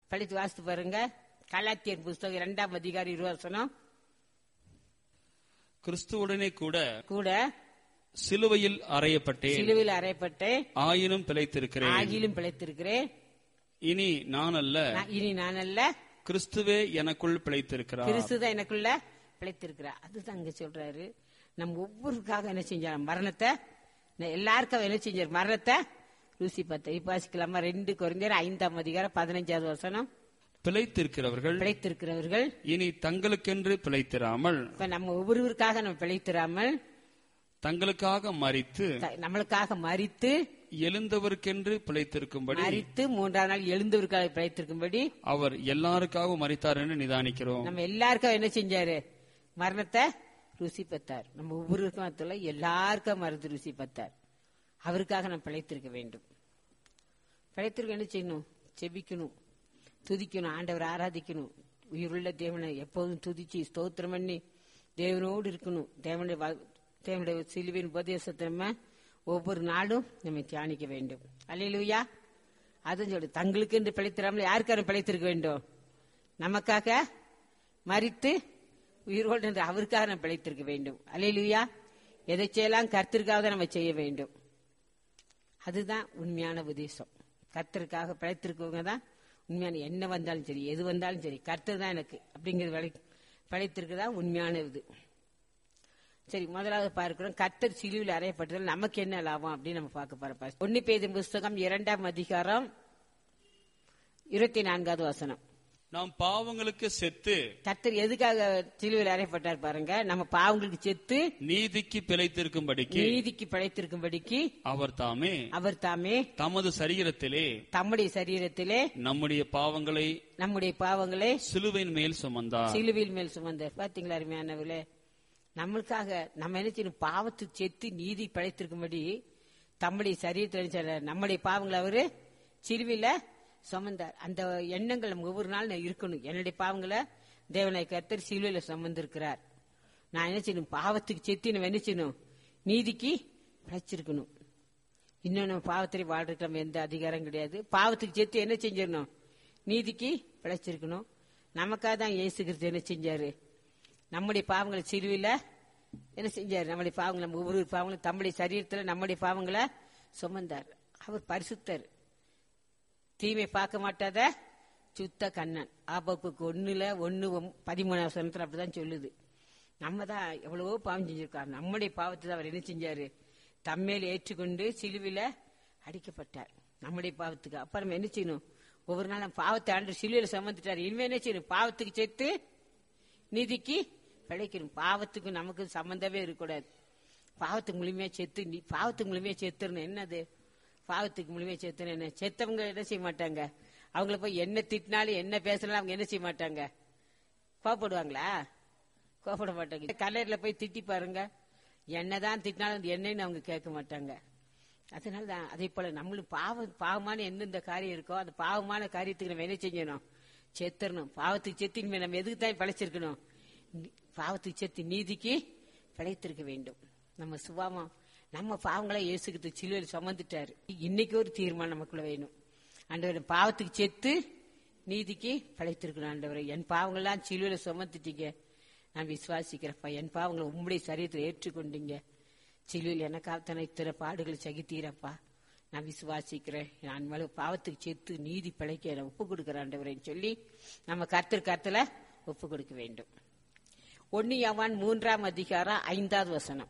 படித்து வாசித்து பாருங்க. கலாத்தியர் புஸ்தகம் 2ஆம் அதிகாரம் 20 வசனம். கிறிஸ்துவுடனே கூட கூட சிலுவையில் அறையப்பட்டேன், சிலுவையில் அறையப்பட்டேன், ஆயினும் பிழைத்திருக்கிறேன். ஆகிலும் பிழைத்திருக்கிறேன். இனி நான் அல்ல, இனி நான் அல்ல, கிறிஸ்துவே எனக்குள் பிழைத்திருக்கிறார். கிறிஸ்துதான் எனக்குள்ள பிழைத்திருக்கிறார். அதுதான் அங்க சொல்றாரு. நம்ம ஒவ்வொருக்காக என்ன செஞ்சார்? மரணத்தை எல்லாருக்கும் என்ன செஞ்சார்? மரணத்தை ருசி பார்த்த. இப்ப வாசிக்கலாமா? 2 கொரிந்தியர் 5ஆம் அதிகாரம் 15வது வசனம். பிழைத்திருக்கிறவர்கள் இனி தங்களுக்கென்று பிழைத்திராமல், இப்ப நம்ம ஒவ்வொருவருக்காக நம்ம பிழைத்திராமல், தங்களுக்காக மரித்து, நம்மளுக்காக மரித்து எழுந்தவருக்கென்று பிழைத்திருக்கும்படி, மரித்து 3ஆம் நாள் எழுந்தவருக்காக பிழைத்திருக்கும்படி அவர் எல்லாருக்காகவும் மரித்தார் என்று நிதானிக்கிறோம். நம்ம எல்லாருக்கும் என்ன செஞ்சாரு? மரணத்தை ருசி பார்த்தார். நம்ம ஒவ்வொருக்கும் எல்லாருக்கும் மருந்து ருசி பார்த்தார். அவருக்காக நம்ம பிழைத்திருக்க வேண்டும். பிழைத்திருக்க என்ன செய்யணும்? செபிக்கணும், துதிக்கணும், ஆண்டவர் ஆராதிக்கணும். உயிருள்ள தேவனை எப்போதும் துதிச்சு ஸ்தோத்திரம் பண்ணி தேவனோடு இருக்கணும். தேவனுடைய சிலுவையின் உபதேசத்தை நம்ம ஒவ்வொரு நாளும் நம்ம தியானிக்க வேண்டும். அல்லேலூயா. அதுவும் சொல்லு, தங்களுக்கு என்று பிழைத்திராமல் யாருக்காக பிழைத்திருக்க வேண்டும்? நமக்காக மரித்து உயிரோடு என்று அவருக்காக நம்ம பிழைத்திருக்க வேண்டும். அல்லேலூயா. எதை செய்யலாம்? கர்த்தருக்காக நம்ம செய்ய வேண்டும். அதுதான் உண்மையான உபதேசம். கர்த்தருக்காக பிழைத்திருக்கவங்க தான் உண்மையான, என்ன வந்தாலும் சரி, எது வந்தாலும் சரி, கர்த்தர் தான் எனக்கு அப்படிங்கிறது பிழைத்திருக்குதான் உண்மையான இது. சரி, முதலாவது பார்க்கிறோம், கர்த்தர் சிலுவையில் அறையப்பட்டதில் நமக்கு என்ன லாபம் அப்படின்னு நம்ம பார்க்க போறோம். 1 பேதுரு புஸ்தகம் 2ஆம் அதிகாரம் 24வது வசனம். நாம் பாவங்களுக்கு செத்து, கர்த்தர் எதுக்காக சிலுவையில் அறையப்பட்டார் பாருங்க? நம்ம பாவங்களுக்கு செத்து நீதிக்கு பிழைத்திருக்கும்படிக்கு அவர் தாமே தமது சரீரத்திலே நம்முடைய பாவங்களை சிலுவையின் மேல் சுமந்தார். பாத்தீங்களா அருமையானவர்களே? நம்மளுக்காக நம்ம என்ன செய்யணும்? பாவத்துக்கு செத்து நீதி பிழைத்திருக்கும்படி தம்முடைய சரீரத்தில் நம்முடைய பாவங்களை அவரு சிலுவையில சுமந்தார். அந்த எண்ணங்கள் நம்ம ஒவ்வொரு நாள் இருக்கணும். என்னுடைய பாவங்களை தேவனை கர்த்தர் சிலுவையில சுமந்திருக்கிறார். நான் என்ன செய்யணும்? பாவத்துக்கு செத்து நம்ம என்ன செய்யணும்? நீதிக்கு பிழைச்சிருக்கணும். இன்னும் நம்ம பாவத்திலே வாழ்றதுக்கு நம்ம எந்த அதிகாரம் கிடையாது. பாவத்துக்கு செத்து என்ன செஞ்சிடணும்? நீதிக்கு பிழைச்சிருக்கணும். நமக்காக தான் இயேசு கிறிஸ்து என்ன செஞ்சாரு? நம்முடைய பாவங்களை சிலுவையில என்ன செஞ்சாரு? நம்முடைய பாவங்களை, நம்ம ஒவ்வொரு பாவங்களும் தம்முடைய சரீரத்தில் நம்முடைய பாவங்களை சுமந்தார். அவர் பரிசுத்தர், தீமை பார்க்க மாட்டாத சுத்த கண்ணன். ஆபத்துக்கு 1:13 அப்படிதான் சொல்லுது. நம்ம தான் எவ்வளவோ பாவம் செஞ்சிருக்காரு. நம்முடைய பாவத்தை தான் அவர் என்ன செஞ்சாரு? தம்மேல் ஏற்றுக்கொண்டு சிலுவையில அடிக்கப்பட்டார் நம்முடைய பாவத்துக்கு. அப்ப நம்ம என்ன செய்யணும்? ஒவ்வொரு நாள் நம்ம பாவத்தை ஆண்டு சிலுவையில சுமந்துட்டாரு. இனிமே என்ன செய்யணும்? பாவத்துக்கு சேர்த்து நீதிக்கு பிழைக்கணும். பாவத்துக்கு நமக்கு சம்பந்தமே இருக்கக்கூடாது. பாவத்துக்கு முழுமையா செத்துறணும். என்னது பாவத்துக்கு முழுமையா செத்துறணும்? என்ன? செத்தவங்க என்ன செய்ய மாட்டாங்க? அவங்கள போய் என்ன திட்டினாலும் என்ன பேசினாலும் அவங்க என்ன செய்ய மாட்டாங்க? கோபப்படுவாங்களா? கோபப்பட மாட்டாங்க. கல்லறையில போய் திட்டி பாருங்க, என்னதான் திட்டினாலும் என்னன்னு அவங்க கேட்க மாட்டாங்க. அதனாலதான் அதே போல நம்மளும் பாவமான எந்தெந்த காரியம் இருக்கோ அந்த பாவமான காரியத்துக்கு நம்ம என்ன செஞ்சணும்? செத்துறணும். பாவத்துக்கு செத்து இனிமே நம்ம எதுக்கு தான் பிழைச்சிருக்கணும்? பாவத்துக்கு செத்து நீதிக்கு பிழைத்திருக்க வேண்டும். நம்ம சுபாவம், நம்ம பாவங்களை இயேசுக்கு சிலுவையில் சுமந்துட்டாரு. இன்னைக்கு ஒரு தீர்மானம் நமக்குள்ள வேணும். ஆண்டவரே, பாவத்துக்கு செத்து நீதிக்கு பிழைத்திருக்கணும். ஆண்டவரே, என் பாவங்கள்லாம் சிலுவையில சுமந்துட்டீங்க, நான் விசுவாசிக்கிறப்பா. என் பாவங்களை உம்முடைய சரீரத்தில் ஏற்றுக்கொண்டீங்க. சிலுவையில் எனக்காக இத்தனை பாடுகளை சகித்தீரப்பா. நான் விசுவாசிக்கிறேன். நான் மேல பாவத்துக்கு செத்து நீதி பிழைக்க நான் ஒப்பு கொடுக்கிறேன் ஆண்டவரேன்னு சொல்லி நம்ம கர்த்தர் ஒப்பு கொடுக்க வேண்டும். 1 யோவான் 3ஆம் அதிகாரம் 5வது வசனம்.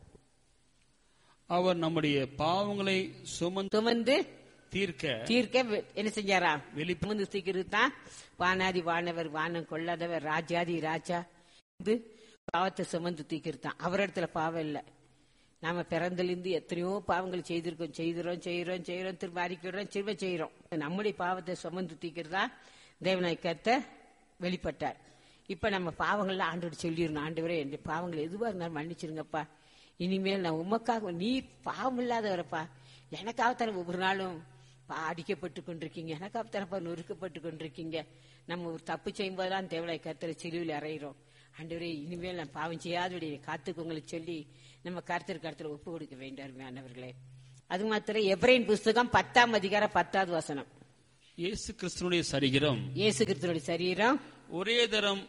அவர் நம்முடைய பாவங்களை சுமந்து தீர்க்க என்ன செஞ்சாரா? வெளிப்பந்து தீர்க்கிறது தான் வானாதி வானவர், வானம் கொள்ளாதவர், ராஜாதி ராஜா. பாவத்தை சுமந்து தீர்க்கிறது தான். அவர் இடத்துல பாவம் இல்லை. நாம பிறந்திலிருந்து எத்தனையோ பாவங்கள் செய்கிறோம், திரும்ப அறிக்கிறோம், திரும்ப செய்யறோம். நம்முடைய பாவத்தை சுமந்து தீர்க்கிறதா தேவனாய் கர்த்தர் வெளிப்பட்டார். இப்ப நம்ம பாவங்கள்ல ஆண்டோடு சொல்லிடணும், ஆண்டவரே என் பாவங்கள் எதுவா இருந்தாலும் மன்னிச்சிருங்கப்பா. இனிமேல் நான் உமக்காக, நீ பாவம் இல்லாதவரப்பா, எனக்காகத்தான ஒவ்வொரு நாளும் அடிக்கப்பட்டு கொண்டிருக்கீங்க, எனக்காகத்தானப்பா நொறுக்கப்பட்டு கொண்டிருக்கீங்க. நம்ம ஒரு தப்பு செய்யும் போதெல்லாம் தேவனாய் கர்த்தரை சிலுவையில் அறையிறோம். ஆண்டவரே, இனிமேல் நான் பாவம் செய்யாதபடி காத்துக்கோங்களுக்கு சொல்லி நம்ம கர்த்தர் ஒப்பு கொடுக்க வேண்டும். அருமையானவர்களே, அது மாத்திரம் எபிரேயர் புஸ்தகம் 10ஆம் அதிகாரம் 10வது வசனம். இயேசு கிறிஸ்துவினுடைய சரீரம், இயேசு கிறிஸ்துவினுடைய சரீரம் ஒரே தரம்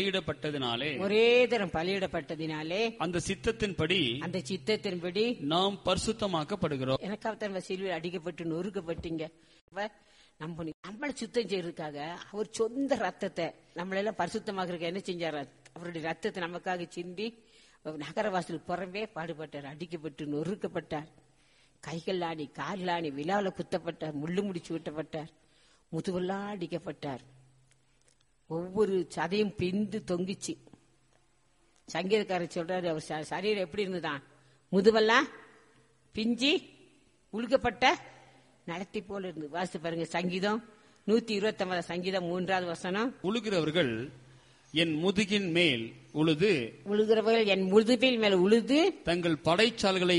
பலியிடப்பட்டதினாலே அந்த சித்தத்தின்படி நாம் பரிசுத்தமாக்கப்படுகிறோம். எனக்காக சிலுவையில் அடிக்கப்பட்டு நொறுக்கப்பட்டீங்க. நம்மளை சுத்தம் செய்யறதுக்காக அவர் சொந்த ரத்தத்தை நம்மளெல்லாம் பரிசுத்தமாக என்ன செஞ்சார்? அவருடைய ரத்தத்தை நமக்காக சிந்தி நகரவாசல் புறம்பே பாடுபட்டார், அடிக்கப்பட்டு நொறுக்கப்பட்டார், கைகள் ஆணி கால் ஆணி விழாவில் குத்தப்பட்டார், முள்ளு முடிச்சு விட்டப்பட்டார், முதுகெல்லாம் அடிக்கப்பட்டார், ஒவ்வொரு சதையும் பிந்து தொங்கிச்சு. சங்கீதக்காரர் சொல்றாரு, அவர் சரீரம் எப்படி இருந்துதான்? முதுவெல்லாம் பிஞ்சி உழுக்கப்பட்ட நடத்தி போல இருந்து. வாசித்து பாருங்க, சங்கீதம் 129 சங்கீதம் 3வது வசனம். உழுகிறவர்கள் என் முதுகின் மேல் உழுகிறவர்கள் என் முதுகில் மேல் உழுது தங்கள் படைச்சாலைகளை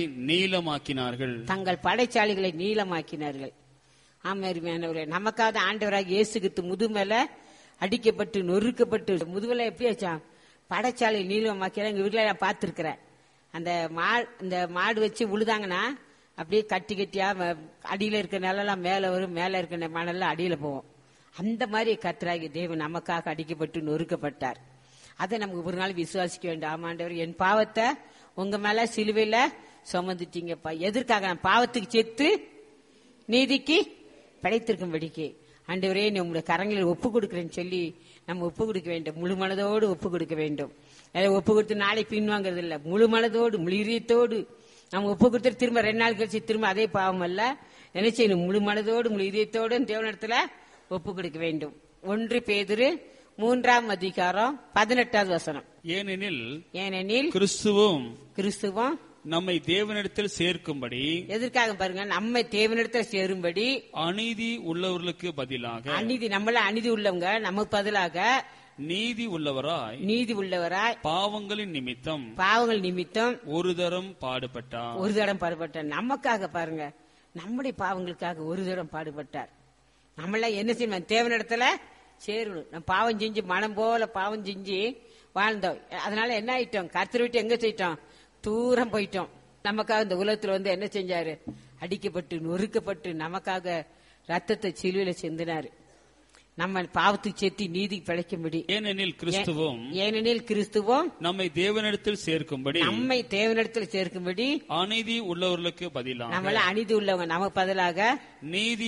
நீளமாக்கினார்கள். ஆமாருமையானவர்களே, நமக்காக ஆண்டவராக இயேசு கிறிஸ்து முது மேல அடிக்கப்பட்டு நொறுக்கப்பட்டு முதுகுல எப்படி வச்சான்? படைச்சாலை நீளமாக்கினா எங்க வீட்டுல நான் பார்த்திருக்கிறேன். அந்த மாடு வச்சு உழுதாங்கன்னா அப்படியே கட்டி கட்டியா அடியில இருக்கிற நிலம் மேல வரும், மேல இருக்கிற மணல்லாம் அடியில போவோம். அந்த மாதிரி கர்த்தராகிய தேவன் நமக்காக அடிக்கப்பட்டு நொறுக்கப்பட்டார். அதை நமக்கு ஒரு நாள் விசுவாசிக்க வேண்டும். ஆமாண்டவர், என் பாவத்தை உங்க மேல சிலுவையில சுமந்துட்டீங்கப்பா. எதற்காக? நான் பாவத்துக்கு செத்து நீதிக்கு படைத்திருக்கும்படிக்கு ஆண்டவரே நீ உங்களுடைய கரங்களில் ஒப்பு கொடுக்கிறேன்னு சொல்லி நம்ம ஒப்பு கொடுக்க வேண்டும். முழு மனதோடு ஒப்பு கொடுக்க வேண்டும். ஒப்பு கொடுத்து நாளை பின்வாங்கிறது இல்ல, முழு மனதோடு முழு இதயத்தோடு நம்ம ஒப்பு கொடுத்து திரும்ப 2 நாள் கழிச்சு திரும்ப அதே பாவம் அல்ல, என்ன செய்யணும்? முழு மனதோடு முழு இதயத்தோடு தேவனிடத்துல ஒப்பு கொடுக்க வேண்டும். 1 பேதுரு 3ஆம் அதிகாரம் 18வது வசனம். ஏனெனில் கிறிஸ்துவும் நம்மை தேவனிடத்தில் சேர்க்கும்படி. எதற்காக பாருங்க? நம்மை தேவனிடத்தில் சேரும்படி அநீதி உள்ளவர்களுக்கு பதிலாக, நம்மள அநீதி உள்ளவங்க நமக்கு பதிலாக நீதி உள்ளவராய் பாவங்கள் நிமித்தம் ஒரு தரம் பாடுபட்டார். நமக்காக பாருங்க, நம்முடைய பாவங்களுக்காக ஒரு தரம் பாடுபட்டார். நம்மள என்ன செய்யணும்? தேவனிடத்துல சேரணும். நம்ம பாவம் செஞ்சு மனம் போல பாவம் செஞ்சு வாழ்ந்தோம். அதனால என்ன ஆயிட்டோம்? கர்த்தரை விட்டு எங்க போயிட்டோம்? தூரம் போயிட்டோம். நமக்காக இந்த உலகத்துல என்ன செஞ்சாரு? அடிக்கப்பட்டு நொறுக்கப்பட்டு நமக்காக ரத்தத்தை சிலுவையில சிந்தினாரு. நம்ம பாவத்துக்கு சேர்த்து நீதி பிழைக்கும்படி. ஏனெனில் கிறிஸ்துவும் நம்மை தேவனிடத்தில் சேர்க்கும்படி அநீதி உள்ளவர்களுக்கு பதிலாக, நம்மள அநீதி உள்ளவங்க நமக்கு பதிலாக நீதி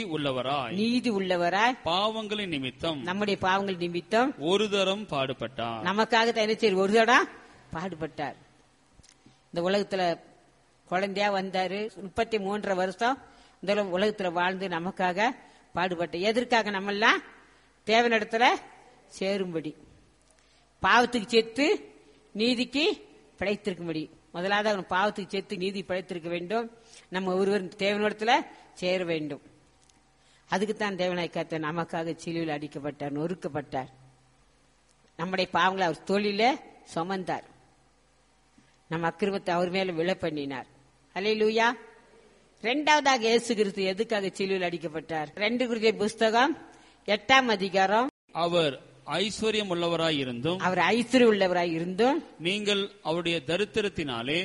உள்ளவராய் பாவங்களின் நிமித்தம், நம்முடைய பாவங்கள் நிமித்தம் ஒரு தரம் பாடுபட்டார். நமக்காக தான் என்ன செய்ய? ஒரு தரம் பாடுபட்டார். இந்த உலகத்துல குழந்தையா வந்தாரு. 33 வருஷம் இந்த உலகத்துல வாழ்ந்து நமக்காக பாடுபட்ட. எதற்காக? நம்மெல்லாம் தேவனிடத்துல சேரும்படி, பாவத்துக்கு சேர்த்து நீதிக்கு பிழைத்திருக்கும்படி. முதலாவது அவன் பாவத்துக்கு சேர்த்து நீதி பிழைத்திருக்க வேண்டும். நம்ம ஒருவர் தேவனிடத்துல சேர வேண்டும். அதுக்குத்தான் தேவனாய் கர்த்தர் நமக்காக சிலுவையில் அடிக்கப்பட்டார், நொறுக்கப்பட்டார். நம்முடைய பாவங்களை அவர் தோளில சுமந்தார். நம்ம அக்கிரமத்தை அவர் மேல விழ பண்ணினார். அல்லேலூயா. 2வதாக இயேசு கிறிஸ்து எதுக்காக சிலுவையில் அடிக்கப்பட்டார்? 2 கொரிந்தியர் புஸ்தகம் 8ஆம் அதிகாரம். அவர் ஐஸ்வர்யம் உள்ளவராய் இருந்தும் நீங்கள் அவருடைய தரித்திரத்தினாலே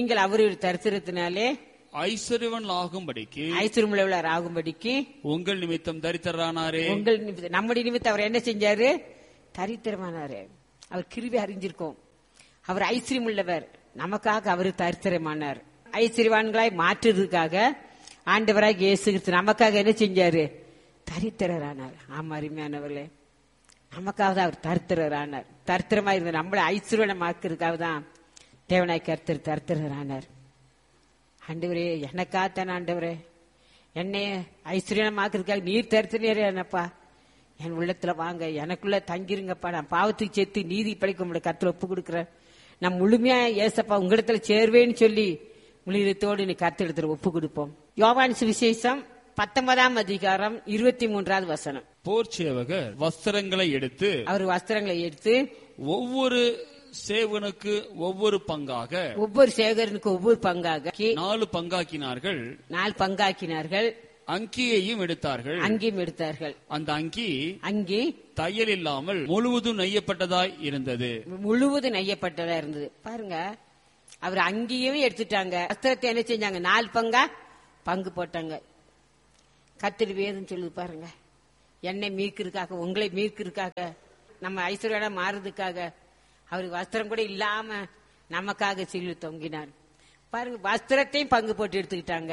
ஐஸ்வர்யவான் ஆகும்படிக்கு உங்கள் நிமித்தம் தரித்திரரானாரே. நம்முடைய நிமித்தம் அவர் என்ன செஞ்சாரு? தரித்திரமானாரு. அவர் கிருபை அறிஞ்சிருக்கோம். அவர் ஐஸ்வர்யம் உள்ளவர், நமக்காக அவர் தரித்திரமானார். ஐஸ்வர்யவான்களாய் மாற்றுறதுக்காக ஆண்டவராக இயேசு கிறிஸ்து நமக்காக என்ன செஞ்சாரு? தரித்திரரானார். ஆமா அருமையானவர்களே, நமக்காக தான் அவர் தரித்திரரானார். தரித்திரமா இருந்த நம்மளை ஐஸ்வர்யமாக்குறதுக்காக தான் தேவனாய் கர்த்தர் தரித்திரரானார். ஆண்டவரே, எனக்காகத்தான் ஆண்டவரே, என்னை ஐஸ்வர்யமாக்குறதுக்காக நீர் தரித்திரப்பா, என் உள்ளத்துல வாங்க, எனக்குள்ள தங்கிருங்கப்பா. நான் பாவத்துக்கு சேர்த்து நீதி படைக்க முடிய கர்த்தர் ஒப்பு கொடுக்கிறேன். நான் முழுமையா ஏசப்பா உங்களிடத்துல சேர்வேன்னு சொல்லி முழுத்தோடு நீ கர்த்தரிடத்துல ஒப்பு கொடுப்போம். யோவான் சுவிசேஷம் 19ஆம் அதிகாரம் 23வது வசனம். போர் சேவகர் வஸ்திரங்களை எடுத்து ஒவ்வொரு சேவனுக்கு ஒவ்வொரு பங்காக, ஒவ்வொரு சேவகனுக்கு ஒவ்வொரு பங்காக 4 பங்காக்கினார்கள். அங்கியையும் எடுத்தார்கள். அந்த அங்கி தையல் இல்லாமல் முழுவதும் நெய்யப்பட்டதாய் இருந்தது. பாருங்க, அவர் அங்கேயும் எடுத்துட்டாங்க. வஸ்திரத்தை என்ன செஞ்சாங்க? 4 பங்கா பங்கு போட்டாங்க. கர்த்தர் வேதம் சொல்லுது பாருங்க. என்னை மீட்கிறதுக்காக, உங்களை மீட்கிறதுக்காக, நம்ம ஐஸ்வர்யா மாறுறதுக்காக அவருக்கு வஸ்திரம் கூட இல்லாம நமக்காக சிலுவை தொங்கினார். பாருங்க, வஸ்திரத்தையும் பங்கு போட்டு எடுத்துக்கிட்டாங்க,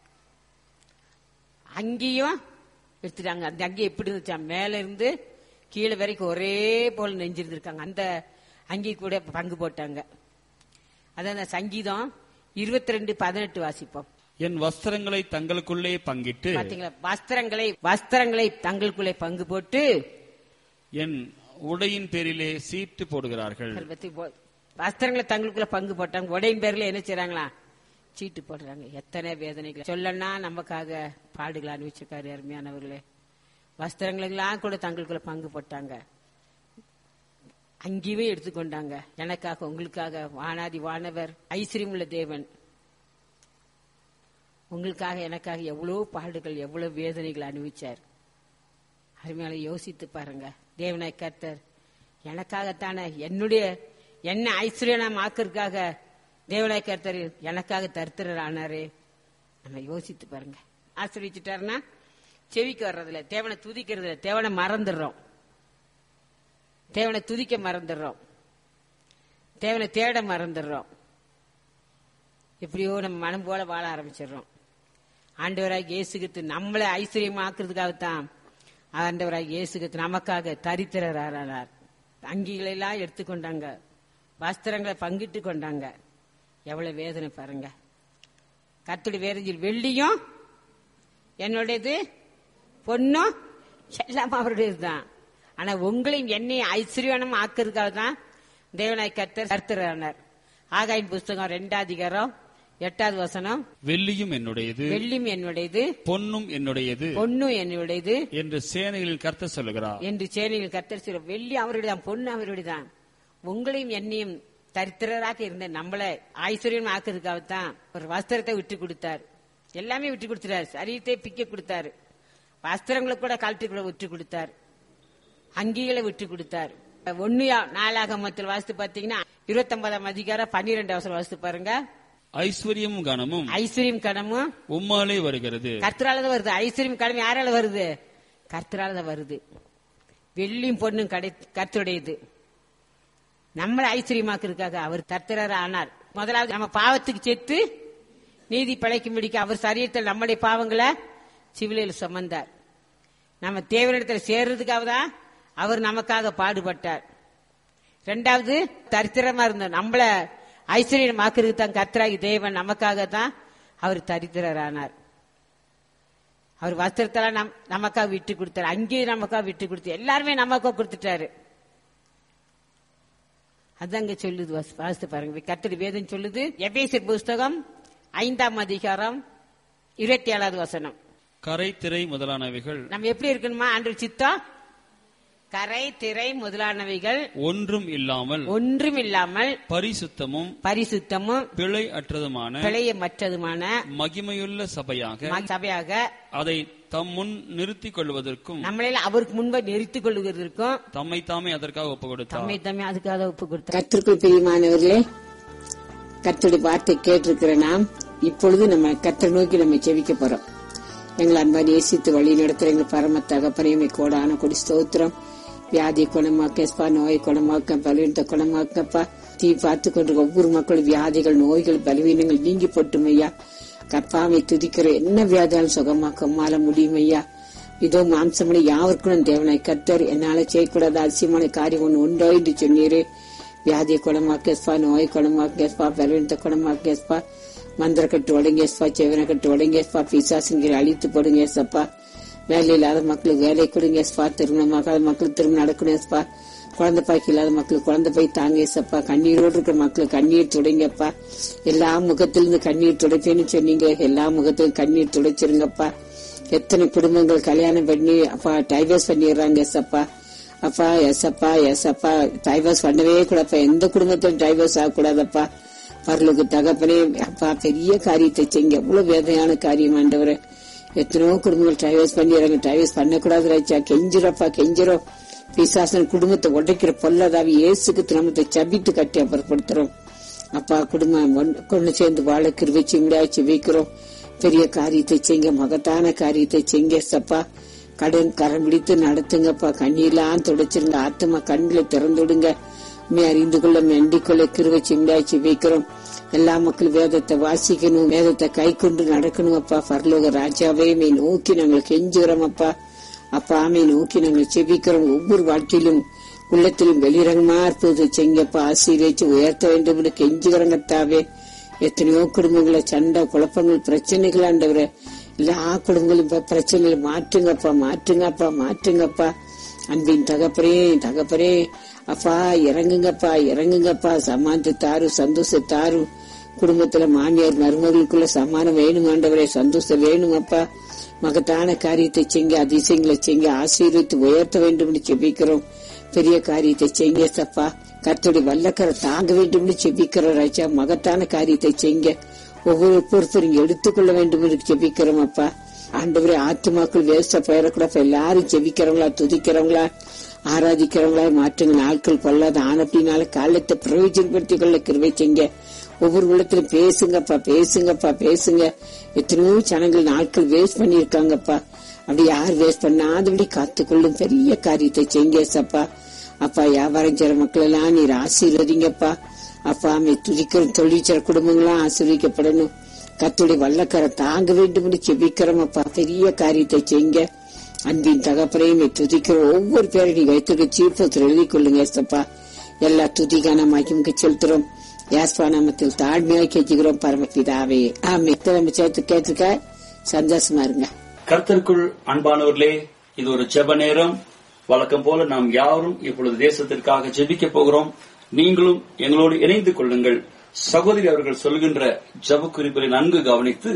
அங்கேயும் எடுத்துட்டாங்க. அந்த அங்கேயும் எப்படி இருந்துச்சா, மேல இருந்து கீழே வரைக்கும் ஒரே போல நெஞ்சிருந்திருக்காங்க. அந்த அங்கி கூட பங்கு போட்டாங்க. அதான் சங்கீதம் 22:18 வாசிப்போம். என் வஸ்திரங்களை தங்களுக்குள்ளே பங்கிட்டு, பாத்தீங்களா, வஸ்திரங்களை தங்களுக்குள்ளே பங்கு போட்டு என் உடையின் பேரிலே சீட்டு போடுகிறார்கள். வஸ்திரங்களை தங்களுக்குள்ள பங்கு போட்டாங்க, உடையின் பேர்ல என்ன செய்றாங்களா, சீட்டு போடுறாங்க. எத்தனை வேதனைகள் சொல்லனா நமக்காக பாடுகள் அனுபவிச்சிருக்காரு அருமையானவர்களே. வஸ்திரங்களெல்லாம் கூட தங்களுக்குள்ள பங்கு போட்டாங்க, அங்கேயே எடுத்துக்கொண்டாங்க. எனக்காக உங்களுக்காக வானாதி வானவர் ஐஸ்வர்யமுள்ள தேவன் உங்களுக்காக எனக்காக எவ்வளவு பாடுகள் எவ்வளவு வேதனைகள் அனுபவிச்சார். அருமையால யோசித்து பாருங்க. தேவனாய் கர்த்தர் எனக்காகத்தானே, என்ன ஐஸ்வர்யம் ஆக்கிறதுக்காக தேவனாய் கர்த்தர் எனக்காக தரித்திரர் ஆனாரு. நம்ம யோசித்து பாருங்க. ஆசிரியச்சுட்டாருன்னா செவிக்கு வர்றதில்ல, தேவனை துதிக்கிறதுல, தேவனை மறந்துடுறோம், தேவனை துதிக்க மறந்துடுறோம், தேவனை தேட மறந்துடுறோம். எப்படியோ நம்ம மனம் போல வாழ ஆரம்பிச்சிடறோம். ஆண்டவராக இயேசுகிறிஸ்து நம்மளை ஐஸ்வர்யமாக்குறதுக்காகத்தான் ஆண்டவராக இயேசுகிறிஸ்து நமக்காக தரித்திரர் ஆனார். அங்கிகளை எல்லாம் எடுத்துக்கொண்டாங்க, வஸ்திரங்களை பங்கிட்டு கொண்டாங்க. எவ்வளவு வேதனை பாருங்க. கர்த்தருடைய வேதனையில் வெள்ளியும் என்னுடையது, பொண்ணும் எல்லாம் அவருடையதுதான். ஆனா உங்களையும் என்னையும் ஐஸ்வர்யம் ஆக்குறதுக்காக தான் தேவனாய் கர்த்தர் தரித்திரர். ஆகாயின் புஸ்தகம் 2:8 வெள்ளியும் என்னுடையது, பொன்னும் என்னுடையது என்று சேனைகளில் கர்த்தர் சொல்லுகிறார். வெள்ளி அவருடையதான், பொண்ணு அவருடையதான். உங்களையும் என்னையும் தரித்திரராக இருந்த நம்மளை ஐஸ்வர்யம் ஆக்குறதுக்காகத்தான் ஒரு வஸ்திரத்தை விட்டு கொடுத்தார். எல்லாமே விட்டு கொடுத்தாரு. சரீரத்தை பிக்க கொடுத்தாரு, வஸ்திரங்களை கூட கழட்டி விட்டு கொடுத்தார், அங்கிகளை விட்டு கொடுத்தார். 1 நாளாகமத்தில் வாசித்து பாத்தீங்கன்னா 29:12 வாசித்து பாருங்க. ஐஸ்வர்யமும் கனமும் உம்மாலே வருகிறது. கர்த்தரால தான் வருது. ஐஸ்வர்யம் கனம் யாரால வருது? கர்த்தரால தான் வருது. வெள்ளியும் பொண்ணும் கர்த்தருடையது. நம்மளை ஐஸ்வர்யமாக்குறதுக்காக அவர் கர்த்தராக ஆனார். முதலாவது நம்ம பாவத்துக்கு செத்து நீதி பிழைக்கும்படிக்கு அவர் சரீரத்தில் நம்முடைய பாவங்களை சிலுவையில் சுமந்தார். நம்ம தேவனிடத்தில் சேர்றதுக்காக தான் அவர் நமக்காக பாடுபட்டார். 2வது தரித்திரமா இருந்தார். நம்மள ஐஸ்வர்யமாக்குறதுக்கு தான் கர்த்தராகி தேவன் நமக்காக தான் அவர் தரித்திரர் ஆனார். அவர் வஸ்திரத்தெல்லாம் நமக்காக விட்டு கொடுத்தாரு, அங்கேயும் நமக்காக விட்டு கொடுத்து எல்லாருமே நமக்காக கொடுத்துட்டாரு. அதாங்க சொல்லுது, வாசித்து பாருங்க. கர்த்தருடைய வேதம் சொல்லுது. எபேசியர் புஸ்தகம் 5:27 கரை திரை முதலானவைகள் நம்ம எப்படி இருக்கணுமா? ஆண்டவர் சித்தம் கரை திரை முதலானவைகள் ஒன்றும் இல்லாமல் பரிசுத்தமும் பிழையமற்றதுமான மகிமையுள்ள சபையாக அதை தம் முன் நிறுத்திக் கொள்வதற்கும், நம்மள அவருக்கு முன்பு நிறுத்திக் கொள்வதற்கும் தம்மை தாமே அதற்காக ஒப்பு கொடுத்தார். கர்த்தருக்குள் பிரியமானவர்களே, கர்த்தருடைய வார்த்தை கேட்டிருக்கிற நாம் இப்பொழுது நம்ம கர்த்தரை நோக்கி நம்ம செவிக்க போறோம். எங்களை அன்பான் நேசித்து வழி நடத்துற எங்க பரம தகப்பனையுமே கோடான கொடி ஸ்தோத்திரம். வியாதி குணமாக்கப்பா, நோய் குணமாக்க, பலவீனத்தை குணமாக்கப்பா. தீ பார்த்து கொண்டு ஒவ்வொரு மக்களும் வியாதிகள், நோய்கள், பலவீனங்கள் நீங்கி போட்டும் ஐயா. கப்பாவை துதிக்கிற என்ன வியாதியாலும் சுகமாக்க மாற முடியும் ஐயா. இதோ மாம்சமனை யாருக்கும் தேவனாய் கர்த்தர் என்னால செய்யக்கூடாத அதிசயமான காரியம் உண்டோ என்று சொன்னீரே. வியாதியை குணமாக்கப்பா, நோய் குணமாக்கப்பா, பலவீனத்தை குணமாக்கப்பா. மந்திர கட்டு உடங்கேஸ்பா, செவன கட்டு உடங்கேஸ்பா, பிசாசுங்கிற அழித்து போடுங்க ஏசப்பா. வேலை இல்லாத மக்களுக்கு வேலை கொடுங்க ஏசப்பா. திருமணமாகாத மக்களுக்கு திருமணம் நடக்கணும்ப்பா. குழந்தை பாய்க்கு இல்லாத மக்களுக்கு குழந்தை பாய் தாங்க ஏசப்பா. கண்ணீரோடு இருக்கிற மக்களுக்கு கண்ணீர் துடைங்கப்பா. எல்லா முகத்திலிருந்து கண்ணீர் துடைப்பேன்னு சொன்னீங்க, எல்லா முகத்திலும் கண்ணீர் துடைச்சிருங்கப்பா. எத்தனை குடும்பங்கள் கல்யாணம் பண்ணி அப்பா டைவர்ஸ் பண்ணிடுறாங்க ஏசப்பா. அப்பா எசப்பா எசப்பா டைவர்ஸ் பண்ணவே கூடப்பா. எந்த குடும்பத்திலும் டைவர்ஸ் ஆகக்கூடாதப்பா. பரலுக்கு தகப்பனே அப்பா, பெரிய காரியத்தை செய்யுங்க. எவ்வளவு வேதனையான காரியம் ஆண்டவரே. எத்தனையோ குடும்பங்கள் டைவர்ஸ் பண்ணிடுறாங்க. டைவர்ஸ் பண்ணக்கூடாது ராஜா. கெஞ்சிரப்பா, கெஞ்சிரும். பிசாசன் குடும்பத்தை உடைக்கிற பொல்லதாவி இயேசுக்கு திருமணத்தை சபித்து கட்டி அப்புறப்படுத்துறோம். அப்பா, குடும்பம் கொண்டு சேர்ந்து வாழ கிருபை செய்ய வைக்கிறோம். பெரிய காரியத்தை செய்யுங்க, மகத்தான காரியத்தை செய்யுங்க சப்பா. கடன் கரம் பிடித்து நடத்துங்கப்பா. கண்ணீர்லாம் துடைச்சிருங்க. ஆத்மா கண்களை திறந்துடுங்க. அறிந்து கொள்ள வேண்டிக் கொள்ள கிருபை செய்யும்படியாய் ஜெபிக்கிறோம். எல்லா மக்கள் வேதத்தை வாசிக்கணும், வேதத்தை கை கொண்டு நடக்கணும். அப்பா பரலோக ராஜாவே நோக்கி நாங்கள் கெஞ்சுகிறோம். அப்பா அப்பாமை நோக்கி நாங்கள் ஜெபிக்கிறோம். ஒவ்வொரு வாழ்க்கையிலும் உள்ளத்திலும் வெளிரங்கமா இருப்பது செங்கப்பா. ஆசீர்வதிச்சு உயர்த்த வேண்டும் என்று கெஞ்சுகிறோங்கத்தாவே. எத்தனையோ குடும்பங்கள சண்டை குழப்பங்கள் பிரச்சனைகள் ஆண்டவரே, எல்லா குடும்பங்களும் பிரச்சனைகளை மாற்றுங்கப்பா, மாற்றுங்கப்பா, மாற்றுங்கப்பா. அன்பின் தகப்பரே அப்பா இறங்குங்கப்பா, இறங்குங்கப்பா. சமானத்தை தாரு, சந்தோஷத்தாரு. குடும்பத்துல மாமியார் மருமகளுக்குள்ள சமானம் வேணும் ஆண்டவரே, சந்தோஷம் வேணுங்கப்பா. மகத்தான காரியத்தை செய்ய, அதிசயங்களை செய்ய, ஆசீர்வித்து உயர்த்த வேண்டும் என்று செபிக்கிறோம். பெரிய காரியத்தை செய்ய சப்பா. கர்த்தருடைய வல்லக்கரை தாங்க வேண்டும் என்று செபிக்கிறோம் ராஜா. மகத்தான காரியத்தை செய்ய ஒவ்வொரு பொறுப்பையும் எடுத்துக்கொள்ள வேண்டும் என்று செபிக்கிறோம் அப்பா. ஆண்டவரே ஆத்துமாக்கள் வேஸ்டா போயிடக்கூடாது. எல்லாரும் ஜெபிக்கிறவங்களா, துதிக்கிறவங்களா, ஆராதிக்கிறவங்களா மாற்றுங்க. நாட்கள் கொள்ளாத ஆனப்பினால காலத்தை பிரயோஜனப்படுத்திக் கொள்ள கிருபை செய்ங்க. ஒவ்வொரு இடத்திலும் பேசுங்கப்பா, பேசுங்கப்பா, பேசுங்க. எத்தனையோ ஜனங்கள் நாட்கள் வேஸ்ட் பண்ணிருக்காங்கப்பா. அப்படி யார் வேஸ்ட் பண்ணாதபடி காத்துக்கொள்ளும் பெரிய காரியத்தை செய்ங்க சப்பா. அப்பா வியாபாரம் செய்ற மக்கள் எல்லாம் நீர் ஆசீர்வதிங்கப்பா. அப்பா துதிக்கிற தொழிற்சர குடும்பங்களாம் ஆசீர்வதிக்கப்படணும். கர்த்தருடைய வல்லக்கரை தாங்க வேண்டும் என்று செபிக்கிறோம் அப்பா. பெரிய காரியத்தை செய்ங்க. அன்பின் தகப்பனையும் துதிக்கிற ஒவ்வொரு பேரை நீ வைத்திருக்க சீர்பத்தில் எழுதிக் கொள்ளுங்க ஏசப்பா. எல்லா துதிக்கான மகிமுக்கு செலுத்துறோம். யாஸ்பா நாமத்தில் தாழ்மையாக கேட்கிறோம் பரமபிதாவே, ஆமென். நம்ம சேர்த்து கேட்டுக்க சந்தோஷமா இருங்க. கர்த்தருக்குள் அன்பானவர்களே, இது ஒரு ஜெப நேரம். வழக்கம் போல நாம் யாரும் இப்பொழுது தேசத்திற்காக ஜெபிக்க போகிறோம். நீங்களும் எங்களோடு இணைந்து கொள்ளுங்கள். சகோதரி அவர்கள் சொல்கின்ற ஜெப குறிப்புகளை நன்கு கவனித்து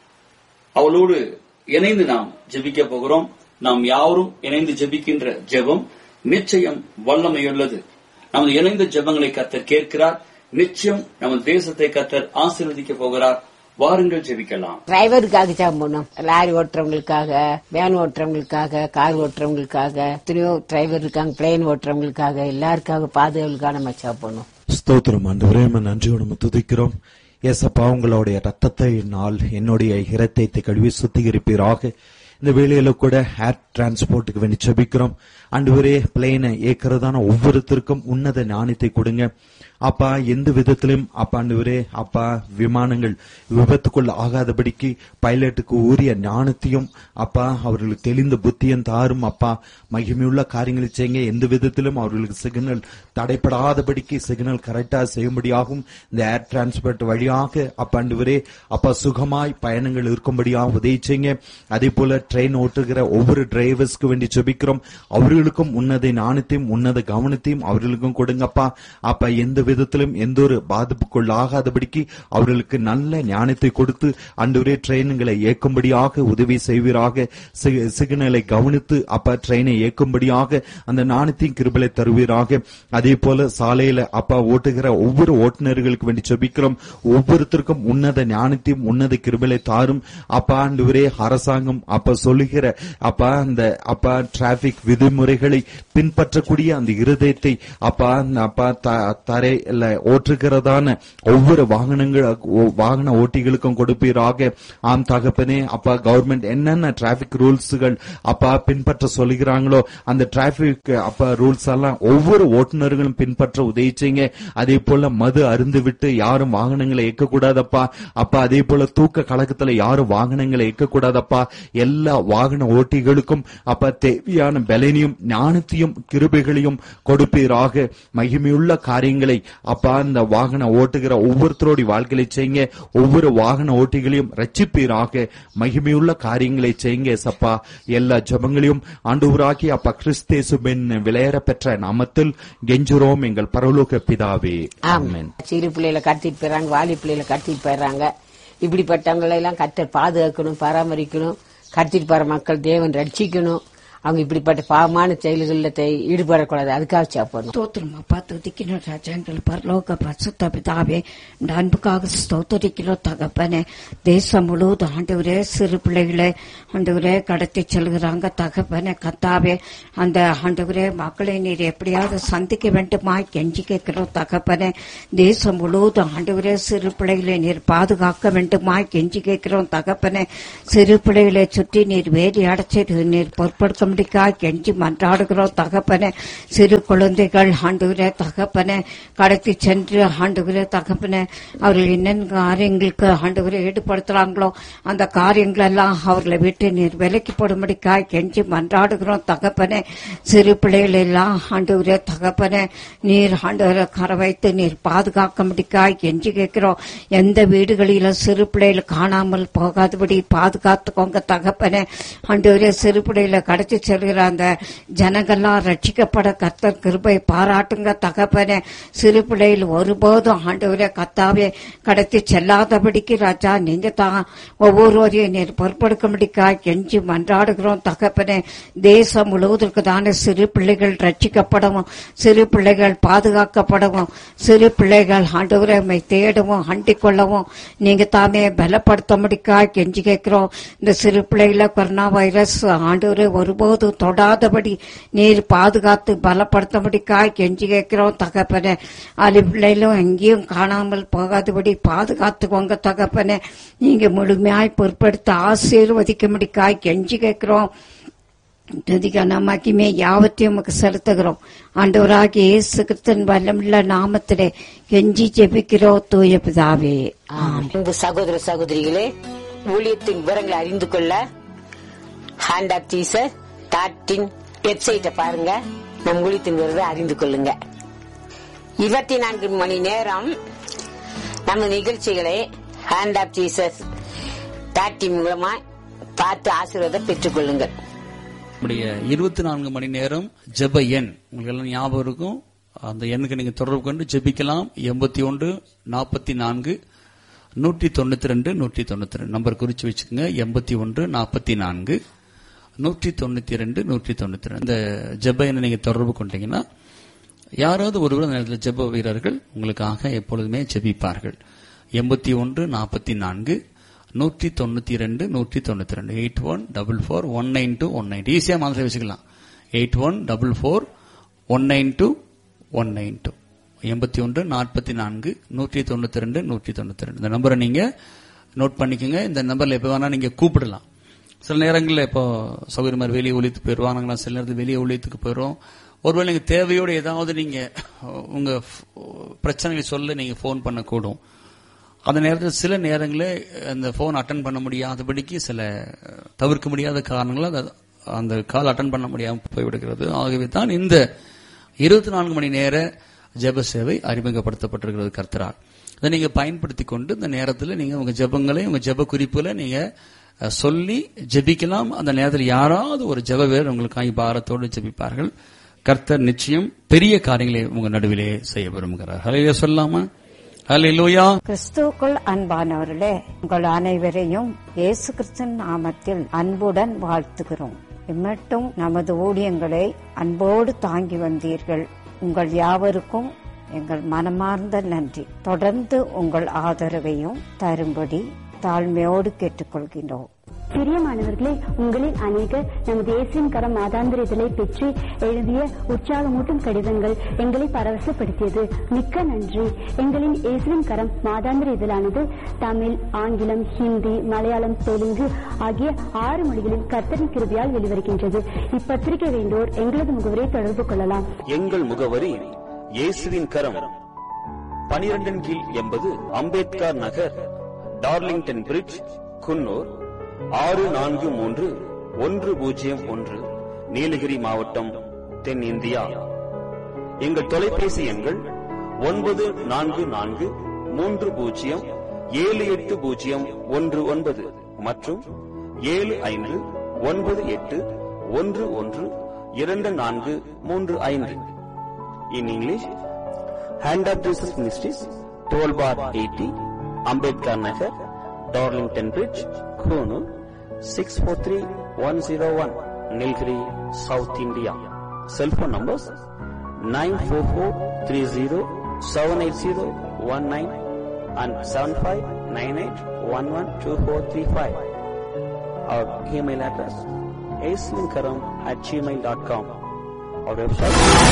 அவளோடு இணைந்து நாம் ஜெபிக்க போகிறோம். நாம் யாரும் இணைந்து ஜெபிக்கின்ற ஜெபம் நிச்சயம் வல்லமையுள்ளது. நமது இணைந்த ஜெபங்களை கர்த்தர் கேட்கிறார். நிச்சயம் நமது தேசத்தை கர்த்தர் ஆசீர்வதிக்க போகிறார். வாருங்கள் ஜெபிக்கலாம். டிரைவருக்காக ஜெபம் பண்ணோம். லாரி ஓட்டுறவங்களுக்காக, வேன் ஓட்டுறவங்களுக்காக, கார் ஓட்டுறவங்களுக்காக, எத்தனையோ டிரைவர் இருக்காங்க, பிளேன் ஓட்டுறவங்களுக்காக, எல்லாருக்காக பாதுகாவலுக்காக நம்ம ஜெபம் பண்ணோம். ஸ்தோத்திரம் ஆண்டவரே, நன்றியோடு நம்ம துதிக்கிறோம். ஏசப்பா, உங்களுடைய ரத்தத்தை என்னுடைய இரத்தத்தை கழுவி சுத்திகரிப்பீராக. இந்த வேளையில கூட ஏர் டிரான்ஸ்போர்ட்டுக்கு வேண்டி ஜெபிக்கிறோம். ஆண்டவரே, பிளேனை ஏற்கிறதான ஒவ்வொருத்தருக்கும் உன்னத ஞானத்தை கொடுங்க அப்பா. எந்த விதத்திலும் அப்பா ஆண்டவரே, அப்பா விமானங்கள் விபத்துக்குள்ள ஆகாதபடிக்கு பைலட்டுக்கு உரிய ஞானத்தையும் அப்பா அவர்களுக்கு தெளிந்த புத்தியும் தாரும் அப்பா. மகிமையுள்ள காரியங்களை செய்யுங்க. எந்த விதத்திலும் அவர்களுக்கு சிக்னல் தடைப்படாதபடிக்கு சிக்னல் கரெக்டா செய்யும்படியாகவும் இந்த ஏர் டிரான்ஸ்போர்ட் வழியாக அப்பா ஆண்டவரே அப்பா சுகமாய் பயணங்கள் இருக்கும்படியாக உதவி செய்யுங்க. அதே போல ட்ரெயின் ஓட்டுகிற ஒவ்வொரு டிரைவர்ஸ்க்கு வேண்டி ஜெபிக்கிறோம். அவர்களுக்கும் உன்னத ஞானத்தையும் உன்னத கவனத்தையும் அவர்களுக்கும் கொடுங்கப்பா. அப்பா எந்த விதத்திலும் எந்த ஒரு பாதிப்புக்குள் ஆகாதபடிக்கு அவர்களுக்கு நல்ல ஞானத்தை கொடுத்து ஆண்டவரே ட்ரெயின்களை இயக்கும்படியாக உதவி செய்வீராக. சிக்னலை கவனித்து அப்பா ட்ரெயினை இயக்கும்படியாக அந்த ஞானத்தையும் கிருபையை தருவீராக. அதே போல சாலையில அப்பா ஓட்டுகிற ஒவ்வொரு ஓட்டுநர்களுக்கு வேண்டி ஜெபிக்கிறோம். ஒவ்வொருத்தருக்கும் உன்னத ஞானத்தையும் உன்னத கிருபையை தாரும் அப்பா. ஆண்டவரே அரசாங்கம் அப்பா சொல்லுகிற அப்பா அந்த அப்பா டிராபிக் விதிமுறைகளை பின்பற்றக்கூடிய அந்த இருதயத்தை அப்பா அப்பா தரை ஓட்டுகிறதான ஒவ்வொரு வாகன ஓட்டிகளுக்கும் கொடுப்பீராக. ஆம் தகப்பனே அப்பா, கவர்மெண்ட் என்னென்ன டிராபிக் ரூல்ஸ்கள் அப்பா பின்பற்ற சொல்லுகிறாங்களோ அந்த டிராபிக் அப்பா ரூல்ஸ் எல்லாம் ஒவ்வொரு ஓட்டுநர்களும் பின்பற்ற உதவி செய்யுங்க. அதே போல மது அருந்து விட்டு யாரும் வாகனங்களை இயக்கக்கூடாதப்பா அப்பா. அதே போல தூக்க கழகத்துல யாரும் வாகனங்களை இயக்கக்கூடாதப்பா. எல்லா வாகன ஓட்டிகளுக்கும் அப்பா தேவையான பலனையும் ஞானத்தையும் கிருபைகளையும் கொடுப்பீராக. மகிமையுள்ள காரியங்களை அப்பா இந்த வாகன ஓட்டுகிற ஒவ்வொருத்தரோட வாழ்க்கையை செய்யுங்க. ஒவ்வொரு வாகன ஓட்டிகளையும் ரட்சிப்பீராக. மகிமையுள்ள காரியங்களை செய்யுங்க சப்பா. எல்லா ஜெபங்களையும் ஆண்டவராகிய அப்பா கிறிஸ்தேசுவின் விலையேற பெற்ற நாமத்தில் கெஞ்சுறோம் எங்கள் பரலோக பிதாவே, ஆமென். சிறு பிள்ளைகளை கடத்திட்டு போயிடறாங்க, வாலி பிள்ளைகளை கடத்திட்டு போயிடறாங்க. இப்படிப்பட்டவங்களை எல்லாம் கர்த்தர் பாதுகாக்கணும், பராமரிக்கணும். கடத்திட்டு போற மக்கள் தேவன் ரட்சிக்கணும். அவங்க இப்படிப்பட்ட பாவமான செயல்களில் ஈடுபடக்கூடாது. அதுக்காக சாப்பிடணும். ஸ்தோத்திரம் அப்பா, துதிக்கணும் ராஜா. எங்கள் பரலோக பரிசுத்த பிதாவே, இந்த அன்புக்காக ஸ்தோத்திரிக்கிறோம் தகப்பனே. தேசம் முழுவதும் ஆண்டவரே சிறு பிள்ளைகளை ஆண்டவரே கடத்தி செல்கிறாங்க தகப்பனே. கத்தாவே, அந்த ஆண்டவரே மக்களை நீர் எப்படியாவது சந்திக்க வேண்டுமா கெஞ்சி கேட்கிறோம் தகப்பனே. தேசம் முழுவதும் ஆண்டவரே சிறு பிள்ளைகளை நீர் பாதுகாக்க வேண்டுமா கெஞ்சி கேட்கிறோம் தகப்பனே. சிறு பிள்ளைகளை சுற்றி நீர் வேலி அடைச்சி நீர் பொறுப்படுத்த கெஞ்சி மன்றாடுகிறோம் தகப்பனே. சிறு குழந்தைகள் ஆண்டவரே தகப்பனே கடத்தி சென்று ஆண்டவரே தகப்பனே அவர்கள் என்னென்ன காரியங்களுக்கு ஆண்டவரை ஈடுபடுத்துறாங்களோ அந்த காரியங்கள் எல்லாம் அவர்களை விட்டு நீர் விலக்கி போடும்படிக்காய் கெஞ்சி மன்றாடுகிறோம் தகப்பனே. சிறு பிள்ளைகள் எல்லாம் ஆண்டவரே தகப்பனே நீர் ஆண்டவரை கரை வைத்து நீர் பாதுகாக்க முடிக்காய் கெஞ்சி கேட்கிறோம். எந்த வீடுகளிலும் சிறு பிள்ளைகள் காணாமல் போகாதபடி பாதுகாத்துக்கோங்க தகப்பனே. ஆண்டவரே சிறு பிள்ளைகளை கடத்தி செல்கிற அந்த ஜனங்கள்லாம் ரட்சிக்கப்பட கர்த்தர் கிருபை பாராட்டுங்க தகப்பனே. சிறு பிள்ளைகள் ஒருபோதும் ஆண்டவரே கர்த்தாவே கடத்தி செல்லாதபடிக்கு ராஜா நீங்க தான் ஒவ்வொருவரையும் நீர் பொறுப்படுக்கும்படிக்காய் கெஞ்சி மன்றாடுகிறோம் தகப்பனே. தேசம் முழுவதற்கு தானே சிறு பிள்ளைகள் ரட்சிக்கப்படவும், சிறு பிள்ளைகள் பாதுகாக்கப்படவும், சிறு பிள்ளைகள் ஆண்டவரை தேடவும் அண்டிக் கொள்ளவும் நீங்க தாமே பலப்படுத்தும்படிக்காய் கெஞ்சி கேட்கிறோம். இந்த சிறு பிள்ளைகளை கொரோனா வைரஸ் ஆண்டவரை ஒருபோது தொடாதபடி நீர் பாதுகாத்து பலப்படுத்தபடிக்காய் கெஞ்சி கேட்கிறோம் தகப்பனே. அலி பிள்ளைகளும் எங்கேயும் காணாமல் போகாதபடி பாதுகாத்துக்கோங்க தகப்பனே. நீங்க முழுமையாய் பொறுப்படுத்த ஆசீர்வதிக்கும்படிக்காய் கெஞ்சி கேட்கிறோம். துதிக்கான மகிமை யாவத்தையும் உமக்கு செலுத்துகிறோம். ஆண்டவராகிய இயேசு கிறிஸ்துவின் வல்லமுள்ள நாமத்திலே கெஞ்சி ஜெபிக்கிறோம் தூய பிதாவே. சகோதர சகோதரிகளே, ஊழியத்தின் விவரங்களை அறிந்து கொள்ள ஹேண்ட் ஆஃப் ஜீசஸ் வெப்சைட்டை பாருங்க. நம் ஊழியத்தின் விவரத்தை அறிந்து கொள்ளுங்க. 24 மணி நேரம் நம்ம நிகழ்ச்சிகளை ஹேண்ட் ஆஃப் ஜீசஸ் மூலமா பார்த்து ஆசீர்வாதம் பெற்றுக் கொள்ளுங்கள். 24 மணி நேரம் ஜெப எண் உங்களுக்கு எல்லாம் ஞாபகம் இருக்கும். அந்த எண்ணுக்கு நீங்க தொடர்பு கொண்டு ஜெபிக்கலாம். 81 44 192 192 நம்பர் குறிச்சு வச்சுக்கோங்க. 81 44 192 192 இந்த ஜெப எண்ணை நீங்க தொடர்பு கொண்டீங்கன்னா யாராவது ஒருவர் அந்த நேரத்தில் ஜெப வீரர்கள் உங்களுக்காக எப்பொழுதுமே ஜெபிப்பார்கள். 81 44 192 192 8144192192 ஈஸியா மாதிரி வச்சுக்கலாம். 8144192192 81 44 192 192 இந்த நம்பரை நீங்க நோட் பண்ணிக்கோங்க. இந்த நம்பர்ல எப்ப வேணா நீங்க கூப்பிடலாம். சில நேரங்களில் இப்போ சௌகரிய மாதிரி வெளியே ஊழியத்துக்கு போயிடுவோம். நாங்களாம் சில நேரத்தில் வெளியே ஊழியத்துக்கு போயிடுவோம். ஒருவேளை நீங்க தேவையோடு ஏதாவது நீங்க உங்க பிரச்சனைகளை சொல்ல நீங்க போன் பண்ணக்கூடும். அந்த நேரத்தில் சில நேரங்களில் அந்த போன் அட்டன் பண்ண முடியாதபடிக்கு சில தவிர்க்க முடியாத காரணங்களால் அந்த கால் அட்டன் பண்ண முடியாமல் போய்விடுகிறது. ஆகவே தான் இந்த 24 மணி நேர ஜெப சேவை அறிமுகப்படுத்தப்பட்டிருக்கிறது கர்த்தரால். அதை நீங்க பயன்படுத்தி கொண்டு இந்த நேரத்தில் நீங்க உங்க ஜெபங்களை உங்க ஜெப குறிப்புகளை நீங்க சொல்லி ஜெபிக்கலாம். அந்த நேரத்தில் யாராவது ஒரு ஜெப வீரர் உங்களுக்காக பாரத்தோடு ஜெபிப்பார்கள். கர்த்தர் நிச்சயம் பெரிய காரியங்களை உங்க நடுவிலே செய்ய விரும்புகிறார். ஹல்லேலூயா சொல்லாமா? ஹல்லேலூயா. கிறிஸ்துவுக்குள் அன்பானவர்களே, உங்கள் அனைவரையும் இயேசு கிறிஸ்துவின் நாமத்தில் அன்புடன் வாழ்த்துகிறோம். இம்மட்டும் நமது ஊழியங்களை அன்போடு தாங்கி வந்தீர்கள். உங்கள் யாவருக்கும் எங்கள் மனமார்ந்த நன்றி. தொடர்ந்து உங்கள் ஆதரவையும் தரும்படி தாழ்மையோடு கேட்டுக்கொள்கின்றோம். பிரியமானவர்களே, உங்களில் அநேகர் நமது இயேசுவின் கரம் மாதாந்திர இதழை பெற்று எழுதிய உற்சாகமூட்டும் கடிதங்கள் எங்களை பரவசப்படுத்தியது. மிக்க நன்றி. எங்களின் இயேசுவின் கரம் மாதாந்திர இதழானது தமிழ், ஆங்கிலம், ஹிந்தி, மலையாளம், தெலுங்கு ஆகிய 6 மொழிகளில் கர்த்தரின் கிருபையால் வெளிவருகின்றது. இப்பத்திரிகை வேண்டோர் எங்களது முகவரை தொடர்பு கொள்ளலாம். எங்கள் முகவரி இயேசுவின் கரம், 12 கீழ் 80 அம்பேத்கர் நகர், டார்லிங்டன் பிரிட்ஜ், குன்னூர் 643101, நீலகிரி மாவட்டம், தென்னிந்தியா. எங்கள் தொலைபேசி எண்கள் 9443078019 மற்றும் 7598112435. In English, Hand of Jesus Ministries, 12/80, Ambedkar Nagar, Darlington Bridge, Konoor, 643101, Nilgiri, South India. Cell phone numbers 94430-780-19 and 7598112435. Our email address asvinkaram@gmail.com. Our website